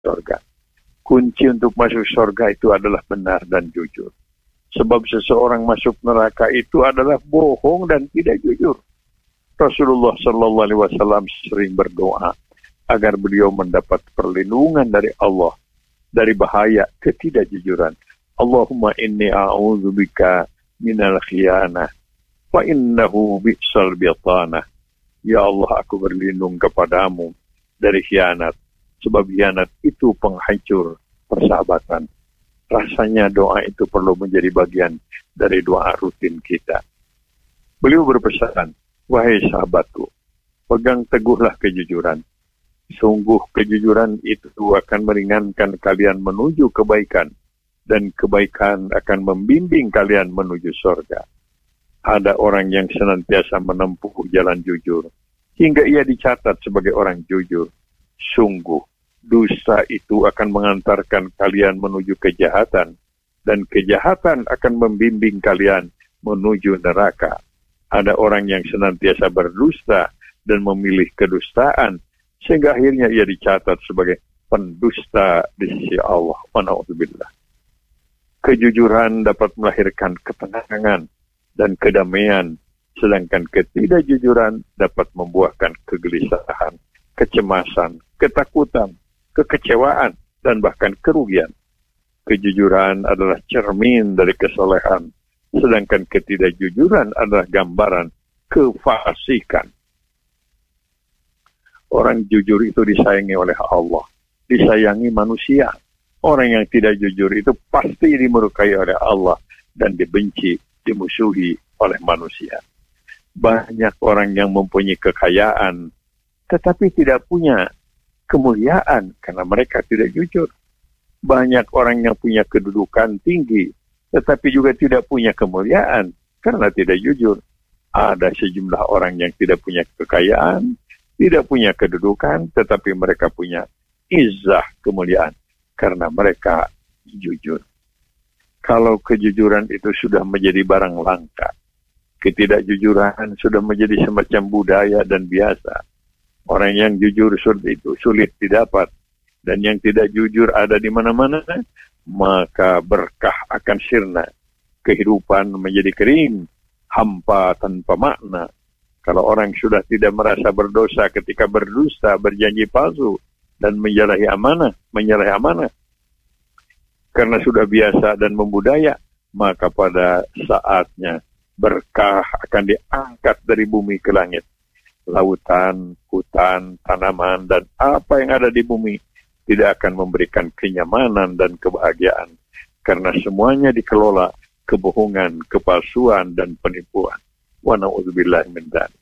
surga. Kunci untuk masuk surga itu adalah benar dan jujur. Sebab seseorang masuk neraka itu adalah bohong dan tidak jujur. Rasulullah Sallallahu Alaihi Wasallam sering berdoa agar beliau mendapat perlindungan dari Allah dari bahaya ketidakjujuran. Allahumma inni a'udzubika minal khiyanah wa innahu bi'sal bitanah. Ya Allah, aku berlindung kepadamu dari khianat, sebab khianat itu penghancur persahabatan. Rasanya doa itu perlu menjadi bagian dari doa rutin kita. Beliau berpesan, wahai sahabatku, pegang teguhlah kejujuran. Sungguh kejujuran itu akan meringankan kalian menuju kebaikan, dan kebaikan akan membimbing kalian menuju surga. Ada orang yang senantiasa menempuh jalan jujur, hingga ia dicatat sebagai orang jujur. Sungguh, dusta itu akan mengantarkan kalian menuju kejahatan, dan kejahatan akan membimbing kalian menuju neraka. Ada orang yang senantiasa berdusta dan memilih kedustaan, sehingga akhirnya ia dicatat sebagai pendusta di sisi Allah. Na'udzubillah. Kejujuran dapat melahirkan ketenangan dan kedamaian, sedangkan ketidakjujuran dapat membuahkan kegelisahan, kecemasan, ketakutan, kekecewaan, dan bahkan kerugian. Kejujuran adalah cermin dari kesalehan, sedangkan ketidakjujuran adalah gambaran kefasikan. Orang jujur itu disayangi oleh Allah, disayangi manusia. Orang yang tidak jujur itu pasti dimurkai oleh Allah dan dibenci, dimusuhi oleh manusia. Banyak orang yang mempunyai kekayaan, tetapi tidak punya kemuliaan karena mereka tidak jujur. Banyak orang yang punya kedudukan tinggi, tetapi juga tidak punya kemuliaan karena tidak jujur. Ada sejumlah orang yang tidak punya kekayaan, tidak punya kedudukan, tetapi mereka punya izzah, kemuliaan, karena mereka jujur. Kalau kejujuran itu sudah menjadi barang langka, ketidakjujuran sudah menjadi semacam budaya dan biasa. Orang yang jujur itu sulit didapat, dan yang tidak jujur ada di mana-mana, maka berkah akan sirna. Kehidupan menjadi kering, hampa tanpa makna. Kalau orang sudah tidak merasa berdosa ketika berdusta, berjanji palsu, dan menyalahi amanah, karena sudah biasa dan membudaya, maka pada saatnya berkah akan diangkat dari bumi ke langit. Lautan, hutan, tanaman, dan apa yang ada di bumi tidak akan memberikan kenyamanan dan kebahagiaan, karena semuanya dikelola kebohongan, kepalsuan, dan penipuan. Wa na'udzubillahi min dzalik.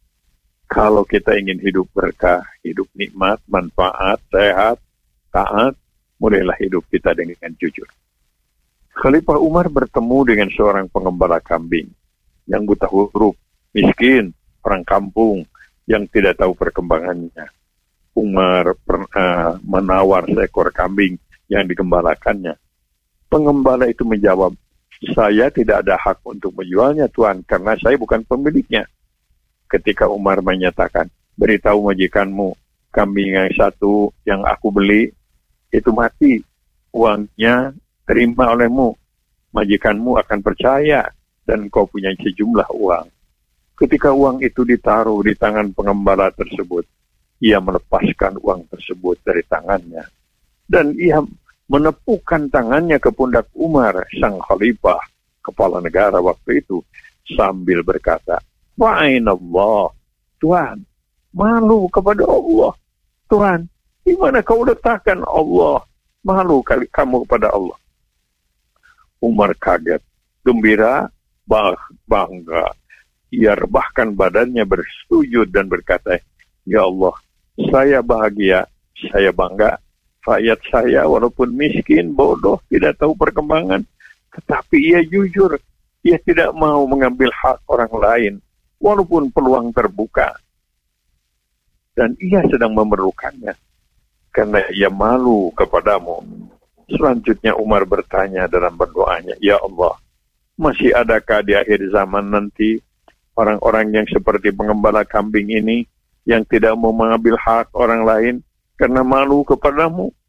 Kalau kita ingin hidup berkah, hidup nikmat, manfaat, sehat, taat, mulailah hidup kita dengan jujur. Khalifah Umar bertemu dengan seorang pengembala kambing yang buta huruf, miskin, orang kampung yang tidak tahu perkembangannya. Umar pernah menawar seekor kambing yang digembalakannya. Pengembala itu menjawab, saya tidak ada hak untuk menjualnya, Tuan, karena saya bukan pemiliknya. Ketika Umar menyatakan, beritahu majikanmu, kambing yang satu yang aku beli, itu mati. Uangnya terima olehmu. Majikanmu akan percaya, dan kau punya sejumlah uang. Ketika uang itu ditaruh di tangan pengembala tersebut, ia melepaskan uang tersebut dari tangannya. Dan ia menepukkan tangannya ke pundak Umar, sang khalifah, kepala negara waktu itu, sambil berkata, Wa'inallah, Tuhan, malu kepada Allah. Tuhan, di mana kau letakkan Allah? Malu kali kamu kepada Allah. Umar kaget, gembira, bangga. Ia rebahkan badannya bersujud dan berkata, Ya Allah, saya bahagia, saya bangga. Rakyat saya walaupun miskin, bodoh, tidak tahu perkembangan, tetapi ia jujur. Ia tidak mau mengambil hak orang lain, walaupun peluang terbuka. Dan ia sedang memerlukannya, karena ia malu kepadamu. Selanjutnya Umar bertanya dalam berdoanya, Ya Allah, masih adakah di akhir zaman nanti orang-orang yang seperti pengembala kambing ini, yang tidak mau mengambil hak orang lain, karena malu kepadamu?